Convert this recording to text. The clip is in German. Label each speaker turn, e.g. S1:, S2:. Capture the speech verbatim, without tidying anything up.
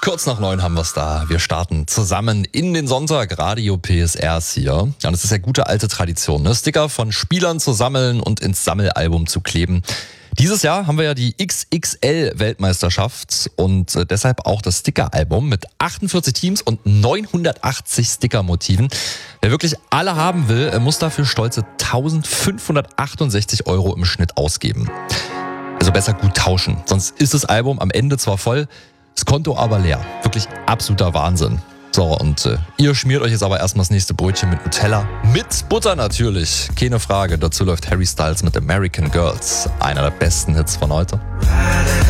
S1: Kurz nach neun haben wir es da. Wir starten zusammen in den Sonntag. Radio P S R ist hier. Ja, und das ist ja gute alte Tradition, ne? Sticker von Spielern zu sammeln und ins Sammelalbum zu kleben. Dieses Jahr haben wir ja die X X L-Weltmeisterschaft und äh, deshalb auch das Sticker-Album mit achtundvierzig Teams und neunhundertachtzig Sticker-Motiven. Wer wirklich alle haben will, muss dafür stolze eintausendfünfhundertachtundsechzig Euro im Schnitt ausgeben. Also besser gut tauschen, sonst ist das Album am Ende zwar voll, das Konto aber leer. Wirklich absoluter Wahnsinn. So, und äh, ihr schmiert euch jetzt aber erstmal das nächste Brötchen mit Nutella. Mit Butter natürlich. Keine Frage. Dazu läuft Harry Styles mit American Girls. Einer der besten Hits von heute.